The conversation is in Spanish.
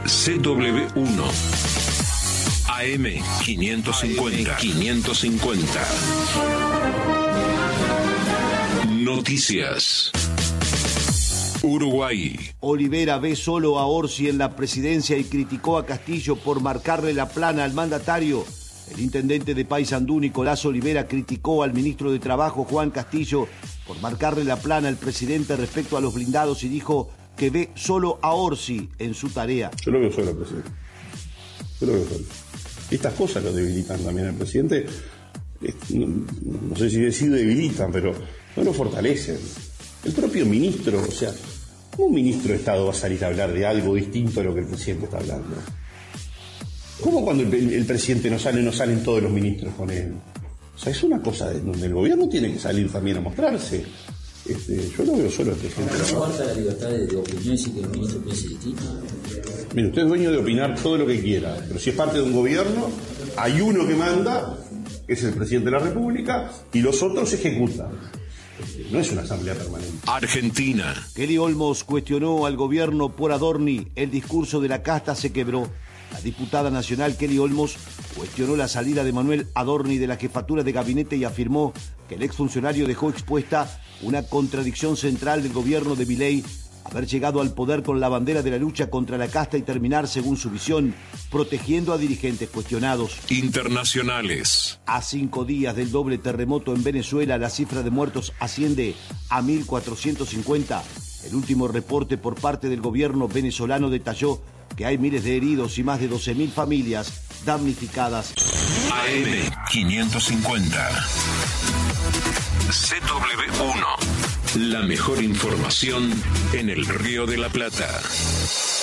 CW1 AM 550. Noticias. Uruguay. Olivera ve solo a Orsi en la presidencia y criticó a Castillo por marcarle la plana al mandatario. El intendente de Paysandú, Nicolás Olivera, criticó al ministro de Trabajo, Juan Castillo, por marcarle la plana al presidente respecto a los blindados y dijo que ve solo a Orsi en su tarea. Yo lo veo solo, presidente. Yo lo veo solo. Estas cosas lo debilitan también al presidente. No sé si debilitan, pero no lo fortalecen. El propio ministro, o sea, ¿cómo un ministro de Estado va a salir a hablar de algo distinto a lo que el presidente está hablando? ¿Cómo cuando el presidente no salen todos los ministros con él? O sea, es una cosa donde el gobierno tiene que salir también a mostrarse. Yo lo veo solo al presidente. ¿No falta la libertad de opinión y que el ministro piense distinto? Mire, usted es dueño de opinar todo lo que quiera, pero si es parte de un gobierno, hay uno que manda, que es el presidente de la República, y los otros ejecutan. No es una asamblea permanente. Argentina. Kelly Olmos cuestionó al gobierno por Adorni. El discurso de la casta se quebró. La diputada nacional Kelly Olmos cuestionó la salida de Manuel Adorni de la jefatura de gabinete y afirmó que el exfuncionario dejó expuesta una contradicción central del gobierno de Milei: haber llegado al poder con la bandera de la lucha contra la casta y terminar, según su visión, protegiendo a dirigentes cuestionados. Internacionales. A 5 días del doble terremoto en Venezuela, la cifra de muertos asciende a 1.450. El último reporte por parte del gobierno venezolano detalló que hay miles de heridos y más de 12.000 familias damnificadas. AM 550. CW1. La mejor información en el Río de la Plata.